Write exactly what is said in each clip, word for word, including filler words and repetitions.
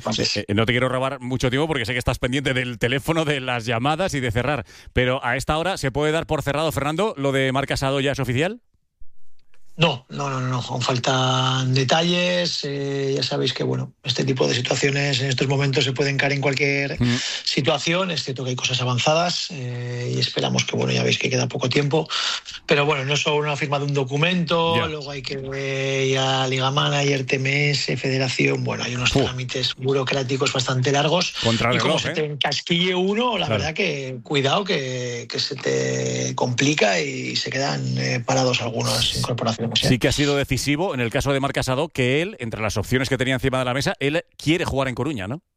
Eh, no te quiero robar mucho tiempo porque sé que estás pendiente del teléfono, de las llamadas y de cerrar. Pero a esta hora, ¿se puede dar por cerrado, Fernando? ¿Lo de Marc Casado ya es oficial? No, no, no, no, aún faltan detalles. Eh, ya sabéis que bueno, este tipo de situaciones en estos momentos se pueden caer en cualquier mm. situación. Es cierto que hay cosas avanzadas eh, y esperamos que, bueno, ya veis que queda poco tiempo. Pero bueno, no es solo una firma de un documento, yeah. luego hay que ir a Liga Manager, T M S, Federación. Bueno, hay unos uh. trámites burocráticos bastante largos. Contra y como reloj, se ¿eh? te encasquille uno, la claro. verdad que cuidado que, que se te complica y se quedan eh, parados algunas incorporaciones. Sí que ha sido decisivo en el caso de Marc Casado que él, entre las opciones que tenía encima de la mesa, él quiere jugar en Coruña, ¿no?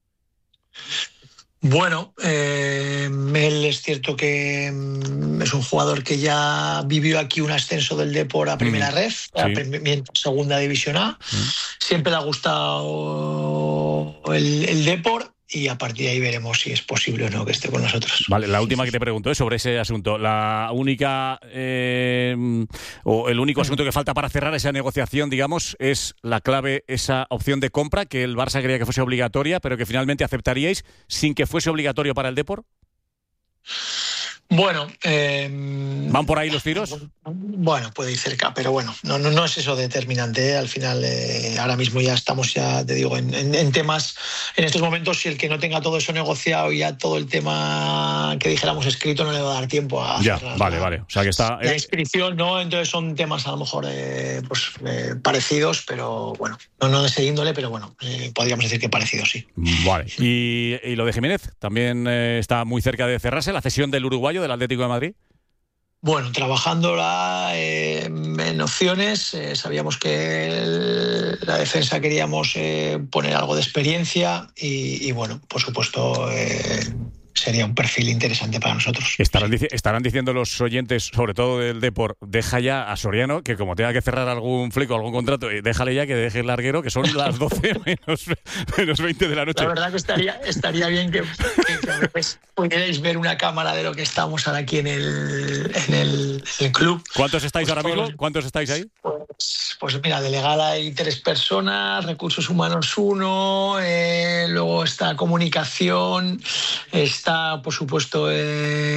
Bueno, eh, él es cierto que mm, es un jugador que ya vivió aquí un ascenso del Depor a Primera mm, Ref, sí. a prim- Segunda División A. Mm. Siempre le ha gustado el, el Depor. Y a partir de ahí veremos si es posible o no que esté con nosotros. Vale, la última que te pregunto es sobre ese asunto. La única eh, o el único asunto que falta para cerrar esa negociación, digamos, es la clave, esa opción de compra que el Barça quería que fuese obligatoria, pero que finalmente aceptaríais sin que fuese obligatorio para el Depor. Bueno, eh, ¿van por ahí los tiros? Bueno, puede ir cerca, pero bueno, no, no, no es eso determinante, ¿eh? Al final, eh, ahora mismo ya estamos, ya te digo, en, en, en temas, en estos momentos, si el que no tenga todo eso negociado y ya todo el tema que dijéramos escrito no le va a dar tiempo a ya, hacer vale, la, vale. O sea que está la inscripción, ¿no? Entonces son temas a lo mejor eh, pues eh, parecidos, pero bueno, no, no de ese índole, pero bueno, eh, podríamos decir que parecidos, sí. Vale. Y, y lo de Jiménez, también eh, está muy cerca de cerrarse, la cesión del uruguayo del Atlético de Madrid. Bueno, trabajándola eh, en opciones, eh, sabíamos que el, la defensa queríamos eh, poner algo de experiencia y, y bueno, por supuesto eh, sería un perfil interesante para nosotros. Estarán, dici- estarán diciendo los oyentes, sobre todo del Depor, deja ya a Soriano, que como tenga que cerrar algún fleco, algún contrato, déjale ya que deje el larguero, que son las doce menos, menos veinte de la noche. La verdad que estaría, estaría bien que, que, que pues, pudierais ver una cámara de lo que estamos ahora aquí en el, en el, en el club. ¿Cuántos estáis pues ahora todos, mismo? ¿Cuántos estáis ahí? Pues, pues mira, de legal hay tres personas, recursos humanos uno, eh, luego está comunicación, está por supuesto eh,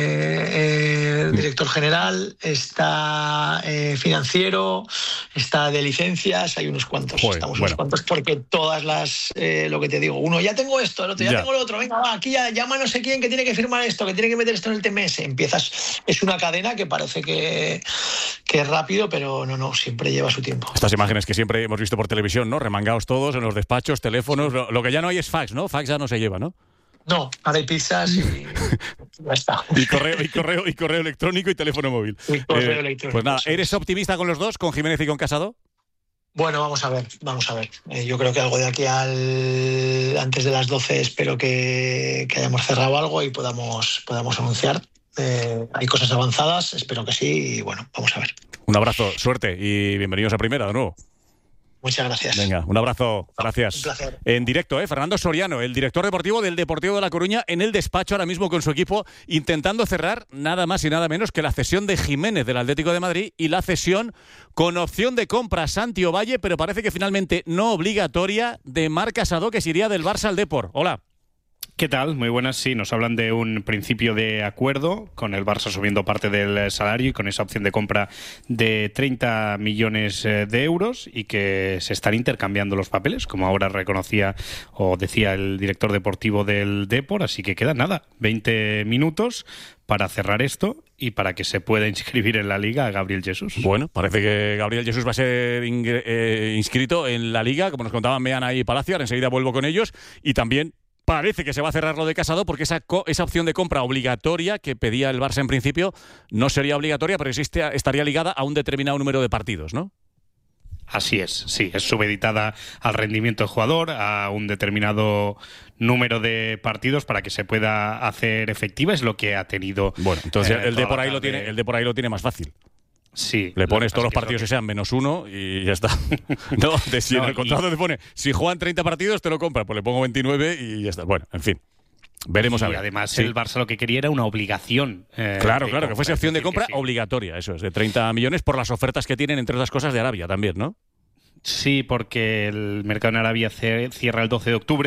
eh, el director general, está eh, financiero, está de licencias, hay unos cuantos, Joder, estamos bueno. unos cuantos porque todas las, eh, lo que te digo, uno ya tengo esto, el otro ya, ya. tengo lo otro, venga va, aquí ya llama no sé quién que tiene que firmar esto, que tiene que meter esto en el T M S, empiezas, es una cadena que parece que, que es rápido, pero no, no, siempre lleva su tiempo. Estas imágenes que siempre hemos visto por televisión, ¿no? Remangados todos en los despachos, teléfonos, lo, lo que ya no hay es fax, ¿no? Fax ya no se lleva, ¿no? No, ahora hay pizzas y ya está. Y correo, y correo, y correo electrónico y teléfono móvil. Y correo eh, electrónico. Pues nada, ¿eres optimista con los dos, con Jiménez y con Casado? Bueno, vamos a ver, vamos a ver. Eh, yo creo que algo de aquí al antes de las doce espero que, que hayamos cerrado algo y podamos, podamos anunciar. Eh, hay cosas avanzadas, espero que sí, y bueno, vamos a ver. Un abrazo, suerte y bienvenidos a Primera de nuevo. Muchas gracias. Venga, un abrazo, gracias. Un placer. En directo, ¿eh? Fernando Soriano, el director deportivo del Deportivo de La Coruña, en el despacho ahora mismo con su equipo, intentando cerrar nada más y nada menos que la cesión de Jiménez del Atlético de Madrid y la cesión con opción de compra a Santi Ovalle, pero parece que finalmente no obligatoria, de Marc Casado, que se iría del Barça al Depor. Hola. ¿Qué tal? Muy buenas. Sí, nos hablan de un principio de acuerdo con el Barça subiendo parte del salario y con esa opción de compra de treinta millones de euros y que se están intercambiando los papeles, como ahora reconocía o decía el director deportivo del Depor. Así que quedan nada, veinte minutos para cerrar esto y para que se pueda inscribir en la Liga a Gabriel Jesús. Bueno, parece que Gabriel Jesús va a ser ingre- eh, inscrito en la Liga, como nos contaban Meana y Palacio. Ahora enseguida vuelvo con ellos. Y también parece que se va a cerrar lo de Casado porque esa, co- esa opción de compra obligatoria que pedía el Barça en principio no sería obligatoria, pero existe, estaría ligada a un determinado número de partidos, ¿no? Así es, sí, es subeditada al rendimiento del jugador, a un determinado número de partidos para que se pueda hacer efectiva, es lo que ha tenido. Bueno, entonces eh, el de toda por la ahí lo tarde. tiene, el de por ahí lo tiene más fácil. Sí. Le pones todos los es que partidos que que sean menos uno y ya está. No, de si No, en el contrato y- te pone, si juegan treinta partidos te lo compras, pues le pongo veintinueve y ya está. Bueno, en fin. Veremos y a ver. además Sí. el Barça lo que quería era una obligación. eh, Claro, de claro, que compra, fuese es opción de decir, compra que sí. obligatoria, eso es, de treinta millones por las ofertas que tienen, entre otras cosas, de Arabia también, ¿no? Sí, porque el mercado en Arabia ce- cierra el doce de octubre.